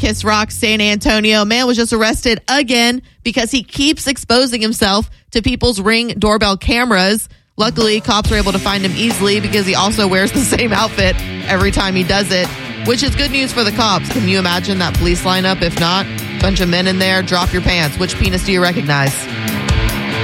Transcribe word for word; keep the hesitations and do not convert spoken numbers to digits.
Kiss Rock, San Antonio. Man was just arrested again because he keeps exposing himself to people's Ring doorbell cameras. Luckily, cops were able to find him easily because he also wears the same outfit every time he does it, which is good news for the cops. Can you imagine that police lineup? If not, bunch of men in there, drop your pants. Which penis do you recognize?